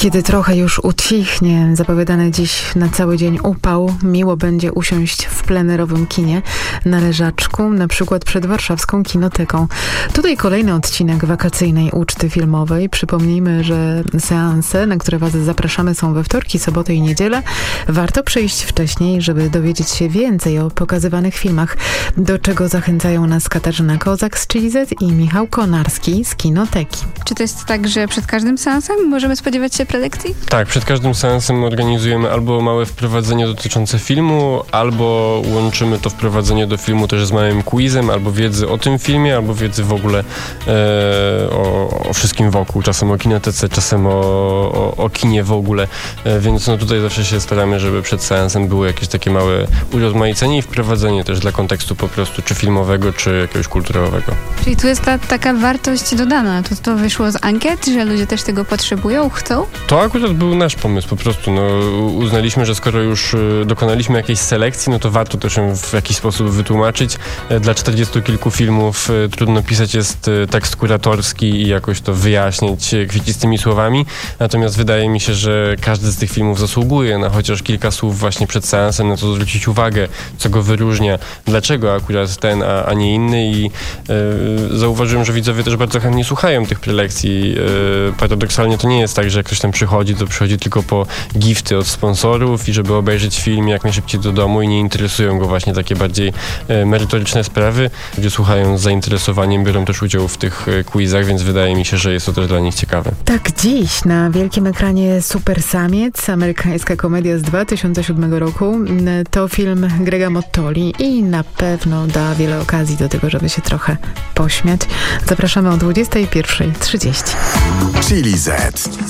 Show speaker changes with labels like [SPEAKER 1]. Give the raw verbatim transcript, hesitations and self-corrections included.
[SPEAKER 1] Kiedy trochę już ucichnie zapowiadany dziś na cały dzień upał, miło będzie usiąść w plenerowym kinie na leżaczku, na przykład przed warszawską Kinoteką. Tutaj kolejny odcinek wakacyjnej uczty filmowej. Przypomnijmy, że seanse, na które Was zapraszamy, są we wtorki, soboty i niedzielę. Warto przyjść wcześniej, żeby dowiedzieć się więcej o pokazywanych filmach, do czego zachęcają nas Katarzyna Kozak z Chili Z i Michał Konarski z Kinoteki.
[SPEAKER 2] Czy to jest tak, że przed każdym seansem możemy spodziewać się prelekcji?
[SPEAKER 3] Tak, przed każdym seansem organizujemy albo małe wprowadzenie dotyczące filmu, albo łączymy to wprowadzenie do filmu też z małym quizem, albo wiedzy o tym filmie, albo wiedzy w ogóle e, o, o wszystkim wokół. Czasem o kinotece, czasem o, o, o kinie w ogóle. E, więc no tutaj zawsze się staramy, żeby przed seansem było jakieś takie małe urozmaicenie i wprowadzenie też dla kontekstu po prostu czy filmowego, czy jakiegoś kulturowego.
[SPEAKER 2] Czyli tu jest ta taka wartość dodana. To, to wyszło z ankiet, że ludzie też tego potrzebują, chcą?
[SPEAKER 3] To akurat był nasz pomysł po prostu. No, uznaliśmy, że skoro już dokonaliśmy jakiejś selekcji, no to warto też ją w jakiś sposób wytłumaczyć. Dla czterdziestu kilku filmów trudno pisać jest tekst kuratorski i jakoś to wyjaśnić kwiecistymi słowami. Natomiast wydaje mi się, że każdy z tych filmów zasługuje na chociaż kilka słów właśnie przed seansem, na co zwrócić uwagę, co go wyróżnia, dlaczego akurat ten, a, a nie inny i yy, zauważyłem, że widzowie też bardzo chętnie słuchają tych prelekcji. Yy, paradoksalnie to nie jest tak, że jak ktoś tam przychodzi, to przychodzi tylko po gifty od sponsorów i żeby obejrzeć film jak najszybciej do domu i nie interesują go właśnie takie bardziej e, merytoryczne sprawy. Ludzie słuchają z zainteresowaniem, biorą też udział w tych e, quizach, więc wydaje mi się, że jest to też dla nich ciekawe.
[SPEAKER 1] Tak, dziś na wielkim ekranie Super Samiec, amerykańska komedia z dwa tysiące siódmego roku. To film Grega Mottoli i na pewno da wiele okazji do tego, żeby się trochę pośmiać. Zapraszamy o dwudziestej pierwszej trzydzieści.
[SPEAKER 4] Chili Z.